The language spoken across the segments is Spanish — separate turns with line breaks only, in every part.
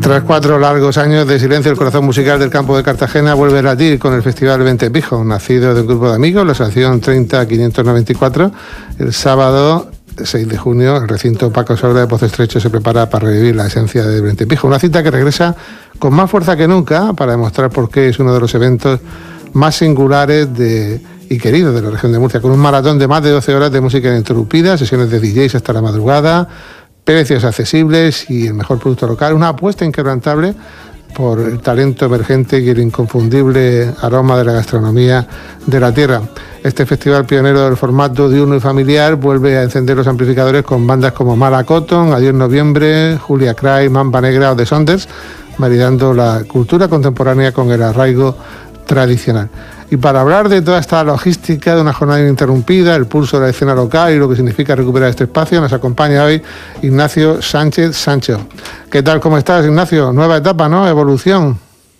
Tras 4 largos años de silencio, el corazón musical del campo de Cartagena vuelve a latir con el Festival Vente Pijo, nacido de un grupo de amigos, la Asociación 30-594. El sábado 6 de junio, el recinto Paco Saura de Pozo Estrecho se prepara para revivir la esencia de Vente Pijo, una cita que regresa con más fuerza que nunca para demostrar por qué es uno de los eventos más singulares y queridos de la región de Murcia, con un maratón de más de 12 horas de música ininterrumpida, sesiones de DJs hasta la madrugada, precios accesibles y el mejor producto local, una apuesta inquebrantable por el talento emergente y el inconfundible aroma de la gastronomía de la tierra. Este festival pionero del formato diurno y familiar vuelve a encender los amplificadores con bandas como Mala Cotton, Adiós Noviembre, Julia Cray, Mamba Negra o The Saunders, maridando la cultura contemporánea con el arraigo tradicional. Y para hablar de toda esta logística de una jornada ininterrumpida, el pulso de la escena local y lo que significa recuperar este espacio, nos acompaña hoy Ignacio Sánchez Sancho. ¿Qué tal? ¿Cómo estás, Ignacio? Nueva etapa, ¿no? Evolución.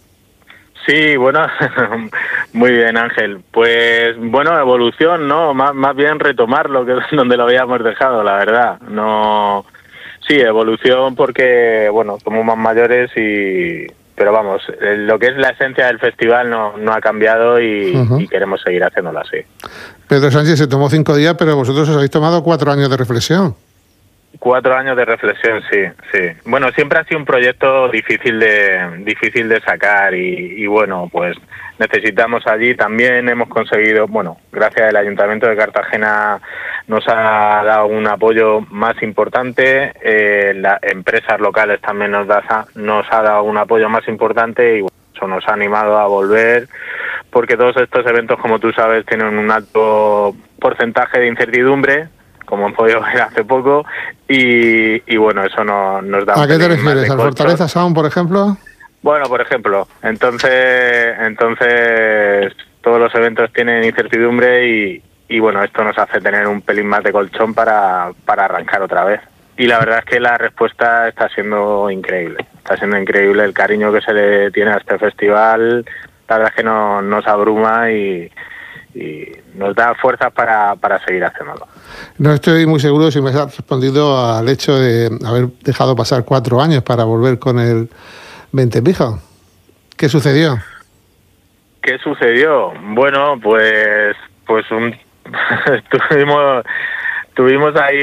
Sí, bueno, muy bien, Ángel. Pues, bueno, evolución, ¿no? Más bien retomarlo, que es donde lo habíamos dejado, la verdad. No, sí, evolución porque, bueno, somos más mayores pero vamos, lo que es la esencia del festival no ha cambiado y queremos seguir haciéndolo así.
Pedro Sánchez se tomó 5 días, pero vosotros os habéis tomado 4 años de reflexión.
4 años de reflexión, sí. Bueno, siempre ha sido un proyecto difícil de sacar y bueno, pues necesitamos allí. También hemos conseguido, bueno, gracias al Ayuntamiento de Cartagena nos ha dado un apoyo más importante, las empresas locales también nos ha dado un apoyo más importante y bueno, eso nos ha animado a volver, porque todos estos eventos, como tú sabes, tienen un alto porcentaje de incertidumbre, como han podido ver hace poco, y bueno, eso nos da...
¿A qué te refieres? ¿Al Fortaleza Sound, por ejemplo?
Bueno, por ejemplo, entonces todos los eventos tienen incertidumbre y bueno, esto nos hace tener un pelín más de colchón para arrancar otra vez. Y la verdad es que la respuesta está siendo increíble. Está siendo increíble el cariño que se le tiene a este festival. La verdad es que nos abruma y nos da fuerzas para seguir haciéndolo.
No estoy muy seguro si me has respondido al hecho de haber dejado pasar 4 años para volver con el Vente Pijo. ¿Qué sucedió?
¿Qué sucedió? Bueno, pues tuvimos ahí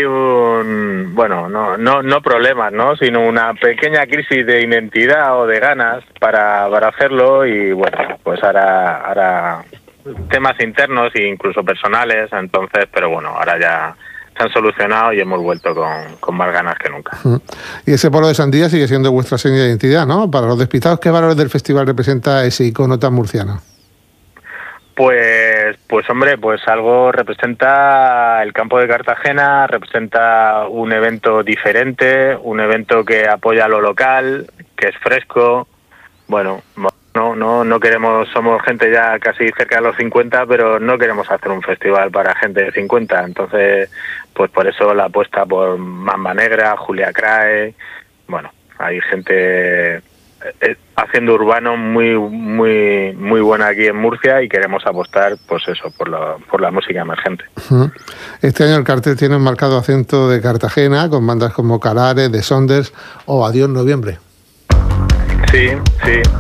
no problemas, ¿no? Sino una pequeña crisis de identidad o de ganas para hacerlo y bueno, pues ahora temas internos e incluso personales, entonces, pero bueno, ahora ya se han solucionado y hemos vuelto con más ganas que nunca.
Y ese polo de sandía sigue siendo vuestra seña de identidad, ¿no? Para los despistados, ¿qué valores del festival representa ese icono tan murciano?
Pues hombre, pues algo representa el campo de Cartagena, representa un evento diferente, un evento que apoya lo local, que es fresco. Bueno, no queremos, somos gente ya casi cerca de los 50, pero no queremos hacer un festival para gente de 50, entonces pues por eso la apuesta por Mamba Negra, Julia Cray, bueno, hay gente haciendo urbano muy buena aquí en Murcia y queremos apostar pues eso por la música emergente.
Este año el cartel tiene un marcado acento de Cartagena con bandas como Calares, The Saunders o Adiós Noviembre.
Sí.